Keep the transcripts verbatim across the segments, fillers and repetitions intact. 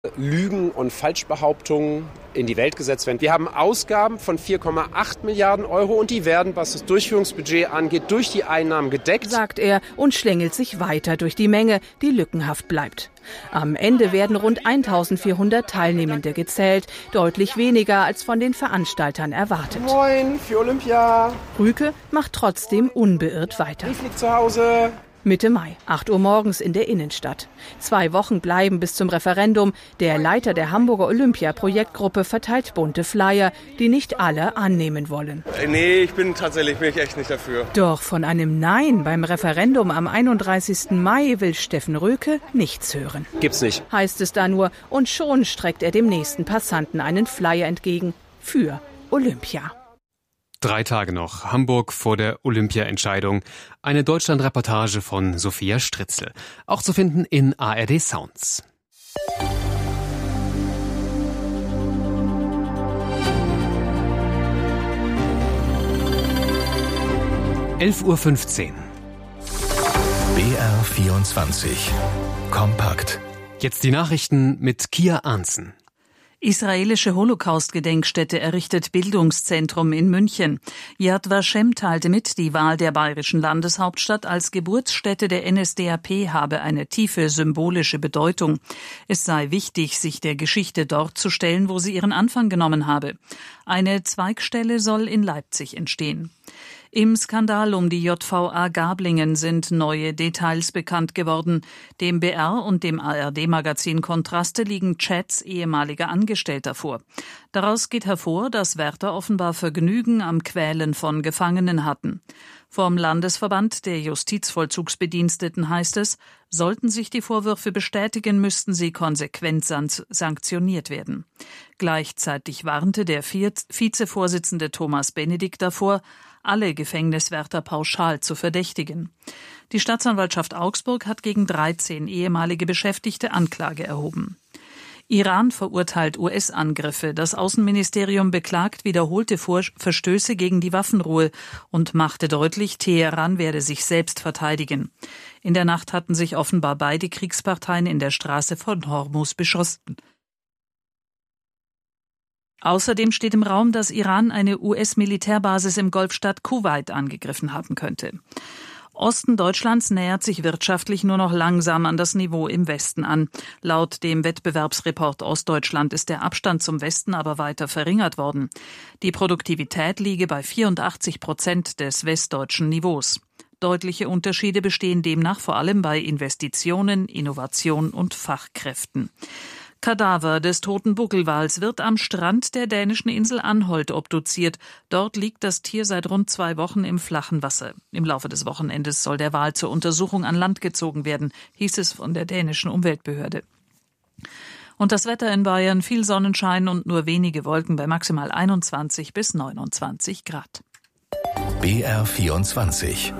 Lügen und Falschbehauptungen in die Welt gesetzt werden. Wir haben Ausgaben von vier Komma acht Milliarden Euro und die werden, was das Durchführungsbudget angeht, durch die Einnahmen gedeckt, sagt er und schlängelt sich weiter durch die Menge, die lückenhaft bleibt. Am Ende werden rund eintausendvierhundert Teilnehmende gezählt, deutlich weniger als von den Veranstaltern erwartet. Moin für Olympia. Rüke macht trotzdem unbeirrt weiter. Ich lieg zu Hause. Mitte Mai, acht Uhr morgens in der Innenstadt. Zwei Wochen bleiben bis zum Referendum. Der Leiter der Hamburger Olympia-Projektgruppe verteilt bunte Flyer, die nicht alle annehmen wollen. Nee, ich bin tatsächlich bin ich echt nicht dafür. Doch von einem Nein beim Referendum am einunddreißigsten Mai will Steffen Rüke nichts hören. Gibt's nicht. Heißt es da nur, und schon streckt er dem nächsten Passanten einen Flyer entgegen. Für Olympia. Drei Tage noch. Hamburg vor der Olympia-Entscheidung. Eine Deutschland-Reportage von Sophia Stritzel. Auch zu finden in A R D Sounds. elf Uhr fünfzehn. B R vierundzwanzig. Kompakt. Jetzt die Nachrichten mit Kia Arntzen. Israelische Holocaust-Gedenkstätte errichtet Bildungszentrum in München. Yad Vashem teilte mit, die Wahl der bayerischen Landeshauptstadt als Geburtsstätte der N S D A P habe eine tiefe symbolische Bedeutung. Es sei wichtig, sich der Geschichte dort zu stellen, wo sie ihren Anfang genommen habe. Eine Zweigstelle soll in Leipzig entstehen. Im Skandal um die J V A Gablingen sind neue Details bekannt geworden. Dem B R und dem A R D-Magazin Kontraste liegen Chats ehemaliger Angestellter vor. Daraus geht hervor, dass Wärter offenbar Vergnügen am Quälen von Gefangenen hatten. Vom Landesverband der Justizvollzugsbediensteten heißt es, sollten sich die Vorwürfe bestätigen, müssten sie konsequent sanktioniert werden. Gleichzeitig warnte der Vizevorsitzende Thomas Benedikt davor, alle Gefängniswärter pauschal zu verdächtigen. Die Staatsanwaltschaft Augsburg hat gegen dreizehn ehemalige Beschäftigte Anklage erhoben. Iran verurteilt U S-Angriffe. Das Außenministerium beklagt wiederholte Verstöße gegen die Waffenruhe und machte deutlich, Teheran werde sich selbst verteidigen. In der Nacht hatten sich offenbar beide Kriegsparteien in der Straße von Hormuz beschossen. Außerdem steht im Raum, dass Iran eine U S-Militärbasis im Golfstaat Kuwait angegriffen haben könnte. Osten Deutschlands nähert sich wirtschaftlich nur noch langsam an das Niveau im Westen an. Laut dem Wettbewerbsreport Ostdeutschland ist der Abstand zum Westen aber weiter verringert worden. Die Produktivität liege bei vierundachtzig Prozent des westdeutschen Niveaus. Deutliche Unterschiede bestehen demnach vor allem bei Investitionen, Innovation und Fachkräften. Kadaver des toten Buckelwals wird am Strand der dänischen Insel Anholt obduziert. Dort liegt das Tier seit rund zwei Wochen im flachen Wasser. Im Laufe des Wochenendes soll der Wal zur Untersuchung an Land gezogen werden, hieß es von der dänischen Umweltbehörde. Und das Wetter in Bayern, viel Sonnenschein und nur wenige Wolken bei maximal einundzwanzig bis neunundzwanzig Grad. B R vierundzwanzig.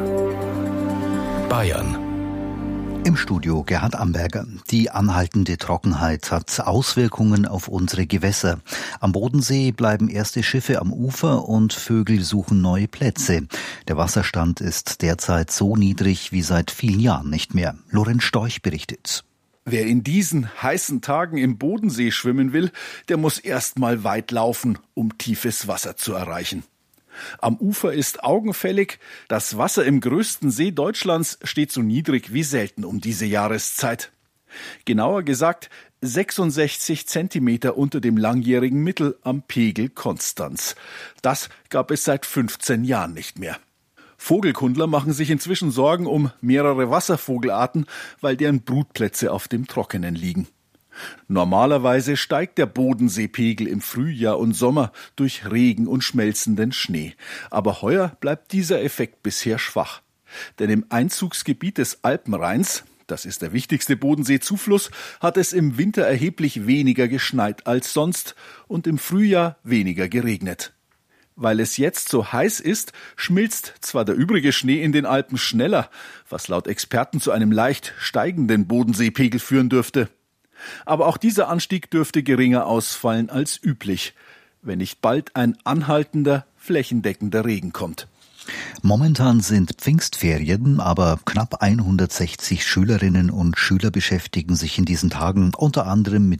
Bayern. Im Studio Gerhard Amberger. Die anhaltende Trockenheit hat Auswirkungen auf unsere Gewässer. Am Bodensee bleiben erste Schiffe am Ufer und Vögel suchen neue Plätze. Der Wasserstand ist derzeit so niedrig wie seit vielen Jahren nicht mehr. Lorenz Storch berichtet. Wer in diesen heißen Tagen im Bodensee schwimmen will, der muss erst mal weit laufen, um tiefes Wasser zu erreichen. Am Ufer ist augenfällig, das Wasser im größten See Deutschlands steht so niedrig wie selten um diese Jahreszeit. Genauer gesagt sechsundsechzig Zentimeter unter dem langjährigen Mittel am Pegel Konstanz. Das gab es seit fünfzehn Jahren nicht mehr. Vogelkundler machen sich inzwischen Sorgen um mehrere Wasservogelarten, weil deren Brutplätze auf dem Trockenen liegen. Normalerweise steigt der Bodenseepegel im Frühjahr und Sommer durch Regen und schmelzenden Schnee. Aber heuer bleibt dieser Effekt bisher schwach. Denn im Einzugsgebiet des Alpenrheins, das ist der wichtigste Bodenseezufluss, hat es im Winter erheblich weniger geschneit als sonst und im Frühjahr weniger geregnet. Weil es jetzt so heiß ist, schmilzt zwar der übrige Schnee in den Alpen schneller, was laut Experten zu einem leicht steigenden Bodenseepegel führen dürfte. Aber auch dieser Anstieg dürfte geringer ausfallen als üblich, wenn nicht bald ein anhaltender, flächendeckender Regen kommt. Momentan sind Pfingstferien, aber knapp hundertsechzig Schülerinnen und Schüler beschäftigen sich in diesen Tagen unter anderem mit